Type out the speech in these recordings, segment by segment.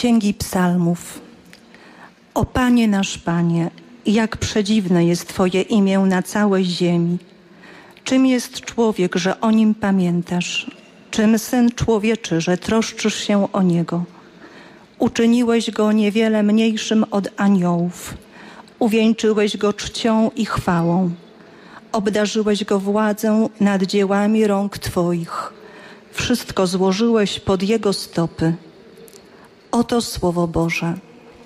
Księgi Psalmów. O Panie nasz Panie, jak przedziwne jest Twoje imię na całej ziemi. Czym jest człowiek, że o nim pamiętasz? Czym syn człowieczy, że troszczysz się o niego? Uczyniłeś go niewiele mniejszym od aniołów. Uwieńczyłeś go czcią i chwałą. Obdarzyłeś go władzą nad dziełami rąk Twoich. Wszystko złożyłeś pod jego stopy. Oto Słowo Boże.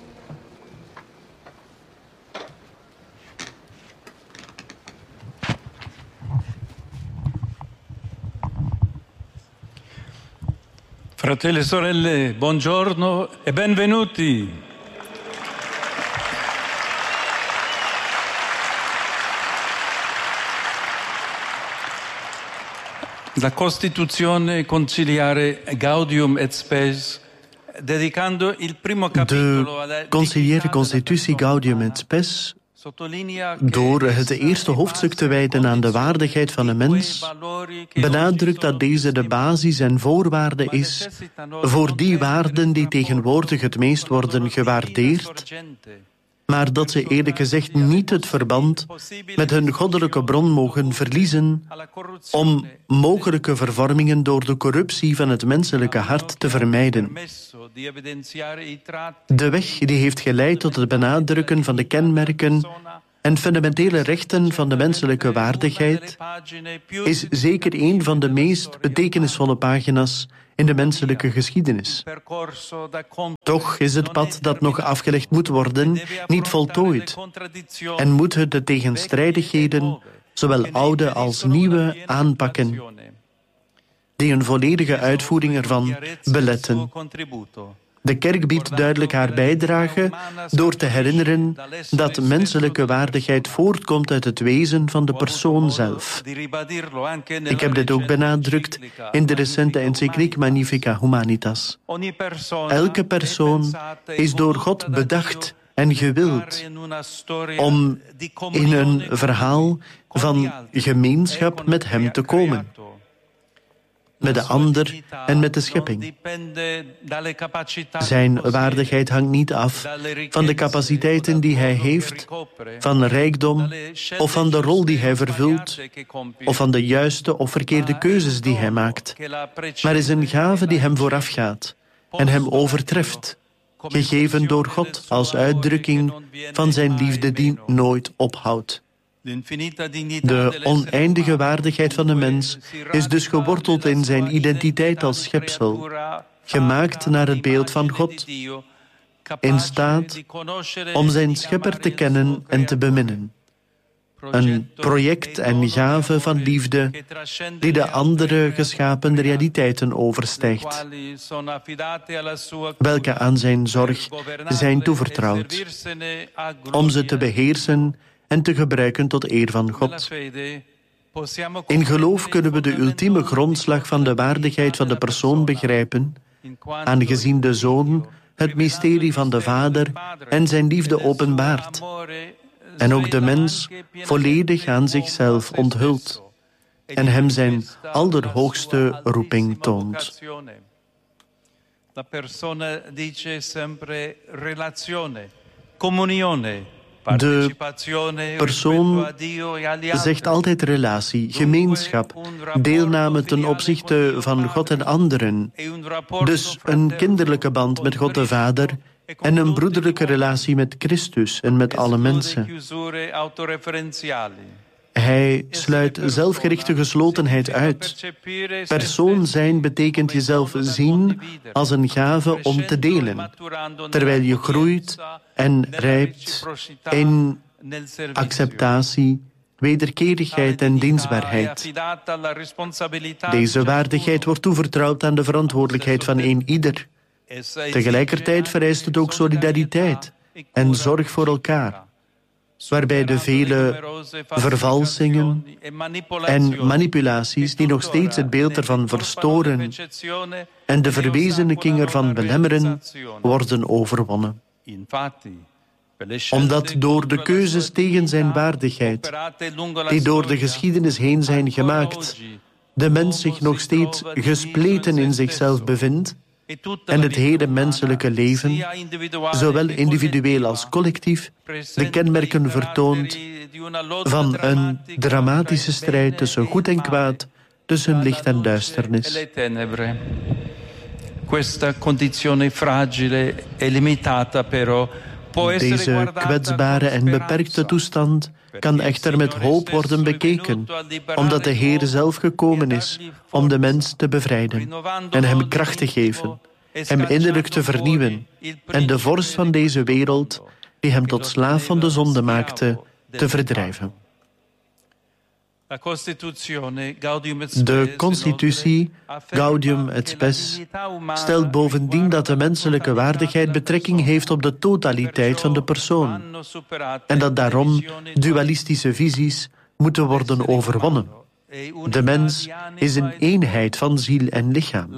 Fratelli e sorelle, buongiorno e benvenuti. La Costituzione conciliare Gaudium et Spes, dedicando il primo capitolo alla De conciliaire constitutie Gaudium et Spes, door het eerste hoofdstuk te wijden aan de waardigheid van de mens, benadrukt dat deze de basis en voorwaarde is voor die waarden die tegenwoordig het meest worden gewaardeerd, maar dat ze eerlijk gezegd niet het verband met hun goddelijke bron mogen verliezen om mogelijke vervormingen door de corruptie van het menselijke hart te vermijden. De weg die heeft geleid tot het benadrukken van de kenmerken en fundamentele rechten van de menselijke waardigheid is zeker een van de meest betekenisvolle pagina's in de menselijke geschiedenis. Toch is het pad dat nog afgelegd moet worden niet voltooid en moeten de tegenstrijdigheden, zowel oude als nieuwe, aanpakken, die een volledige uitvoering ervan beletten. De kerk biedt duidelijk haar bijdrage door te herinneren dat menselijke waardigheid voortkomt uit het wezen van de persoon zelf. Ik heb dit ook benadrukt in de recente encycliek Magnificat Humanitas. Elke persoon is door God bedacht en gewild om in een verhaal van gemeenschap met hem te komen. Met de ander en met de schepping. Zijn waardigheid hangt niet af van de capaciteiten die hij heeft, van rijkdom of van de rol die hij vervult, of van de juiste of verkeerde keuzes die hij maakt, maar is een gave die hem voorafgaat en hem overtreft, gegeven door God als uitdrukking van zijn liefde die nooit ophoudt. De oneindige waardigheid van de mens is dus geworteld in zijn identiteit als schepsel, gemaakt naar het beeld van God, in staat om zijn schepper te kennen en te beminnen. Een project en gave van liefde die de andere geschapen realiteiten overstijgt, welke aan zijn zorg zijn toevertrouwd, om ze te beheersen en te gebruiken tot eer van God. In geloof kunnen we de ultieme grondslag van de waardigheid van de persoon begrijpen, aangezien de Zoon het mysterie van de Vader en zijn liefde openbaart, en ook de mens volledig aan zichzelf onthult en hem zijn allerhoogste roeping toont. La persona dice sempre relazione, comunione. De persoon zegt altijd relatie, gemeenschap, deelname ten opzichte van God en anderen. Dus een kinderlijke band met God de Vader en een broederlijke relatie met Christus en met alle mensen. Hij sluit zelfgerichte geslotenheid uit. Persoon zijn betekent jezelf zien als een gave om te delen, terwijl je groeit en rijpt in acceptatie, wederkerigheid en dienstbaarheid. Deze waardigheid wordt toevertrouwd aan de verantwoordelijkheid van ieder. Tegelijkertijd vereist het ook solidariteit en zorg voor elkaar, waarbij de vele vervalsingen en manipulaties die nog steeds het beeld ervan verstoren en de verwezenlijking ervan belemmeren, worden overwonnen. Omdat door de keuzes tegen zijn waardigheid, die door de geschiedenis heen zijn gemaakt, de mens zich nog steeds gespleten in zichzelf bevindt, en het hele menselijke leven, zowel individueel als collectief, de kenmerken vertoont van een dramatische strijd tussen goed en kwaad, tussen licht en duisternis. Questa condizione fragile e limitata però può essere Deze guardata kwetsbare en beperkte toestand kan echter met hoop worden bekeken, omdat de Heer zelf gekomen is om de mens te bevrijden en hem kracht te geven, hem innerlijk te vernieuwen en de vorst van deze wereld, die hem tot slaaf van de zonde maakte, te verdrijven. De constitutie Gaudium et Spes stelt bovendien dat de menselijke waardigheid betrekking heeft op de totaliteit van de persoon en dat daarom dualistische visies moeten worden overwonnen. De mens is een eenheid van ziel en lichaam.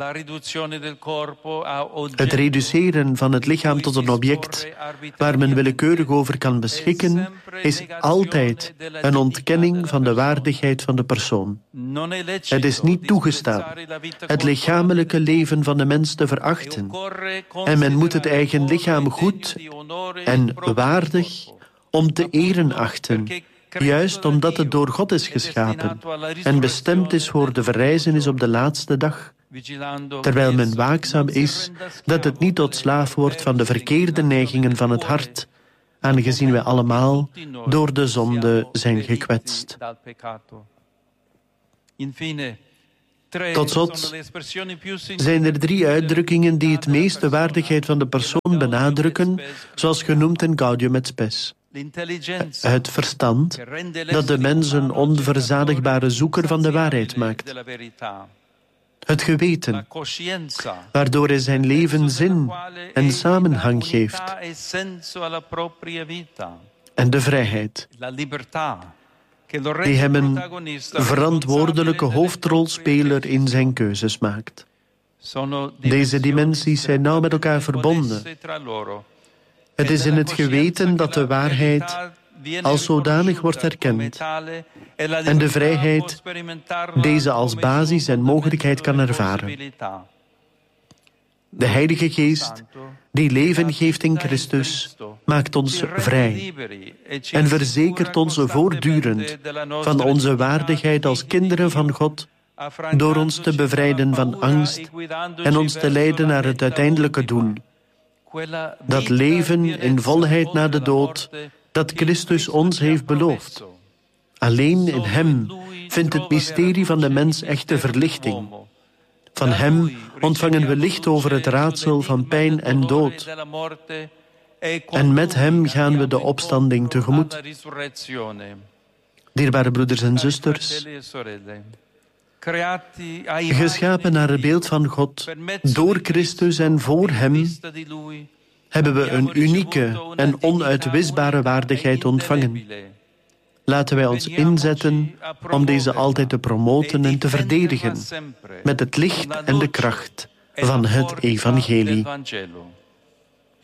Het reduceren van het lichaam tot een object waar men willekeurig over kan beschikken, is altijd een ontkenning van de waardigheid van de persoon. Het is niet toegestaan het lichamelijke leven van de mens te verachten. En men moet het eigen lichaam goed en waardig om te eren achten, juist omdat het door God is geschapen en bestemd is voor de verrijzenis op de laatste dag, terwijl men waakzaam is dat het niet tot slaaf wordt van de verkeerde neigingen van het hart, aangezien wij allemaal door de zonde zijn gekwetst. Tot slot zijn er 3 uitdrukkingen die het meest de waardigheid van de persoon benadrukken, zoals genoemd in Gaudium et Spes. Het verstand, dat de mens een onverzadigbare zoeker van de waarheid maakt. Het geweten, waardoor hij zijn leven zin en samenhang geeft. En de vrijheid, die hem een verantwoordelijke hoofdrolspeler in zijn keuzes maakt. Deze dimensies zijn nauw met elkaar verbonden. Het is in het geweten dat de waarheid als zodanig wordt erkend en de vrijheid deze als basis en mogelijkheid kan ervaren. De Heilige Geest, die leven geeft in Christus, maakt ons vrij en verzekert ons voortdurend van onze waardigheid als kinderen van God, door ons te bevrijden van angst en ons te leiden naar het uiteindelijke doel. Dat leven in volheid na de dood, dat Christus ons heeft beloofd. Alleen in Hem vindt het mysterie van de mens echte verlichting. Van Hem ontvangen we licht over het raadsel van pijn en dood. En met Hem gaan we de opstanding tegemoet. Dierbare broeders en zusters, geschapen naar het beeld van God, door Christus en voor Hem, hebben we een unieke en onuitwisbare waardigheid ontvangen. Laten wij ons inzetten om deze altijd te promoten en te verdedigen met het licht en de kracht van het evangelie.